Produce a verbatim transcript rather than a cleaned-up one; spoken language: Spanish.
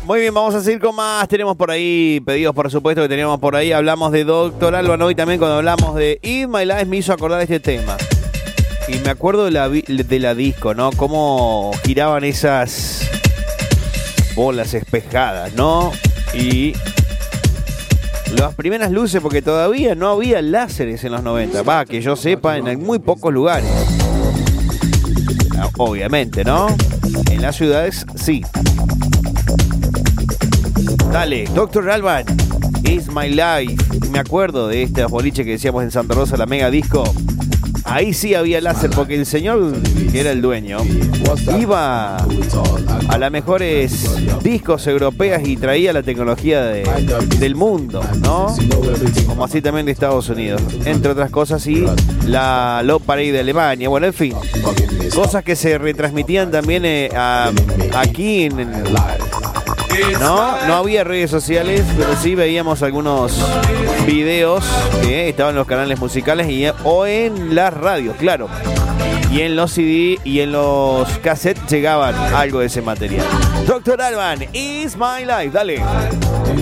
Muy bien, vamos a seguir con más. Tenemos por ahí pedidos, por supuesto, que teníamos por ahí. Hablamos de Doctor Alban hoy también cuando hablamos de Eat My Life me hizo acordar de este tema. Y me acuerdo de la, de la disco, ¿no? Cómo giraban esas bolas espejadas, ¿no? Y las primeras luces, porque todavía no había láseres en los noventa. Va, que yo sepa, en muy pocos lugares. Obviamente, ¿no? En las ciudades, sí. Dale, Doctor Alban, It's My Life. Me acuerdo de este boliche que decíamos en Santa Rosa, la Mega Disco. Ahí sí había láser, porque el señor, que era el dueño, iba a las mejores discos europeas y traía la tecnología de, del mundo, ¿no? Como así también de Estados Unidos. Entre otras cosas, y la Low Parade de Alemania. Bueno, en fin, cosas que se retransmitían también eh, a, aquí en... en No, no había redes sociales, pero sí veíamos algunos videos que estaban en los canales musicales y, o en las radios, claro. Y en los C D y en los cassettes llegaban algo de ese material. Doctor Alban, It's My Life, dale.